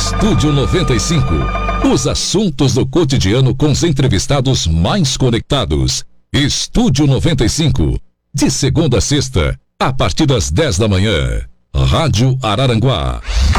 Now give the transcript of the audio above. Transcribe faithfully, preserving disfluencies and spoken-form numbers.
Estúdio noventa e cinco. Os assuntos do cotidiano com os entrevistados mais conectados. Estúdio noventa e cinco. De segunda a sexta, a partir das dez da manhã. Rádio Araranguá.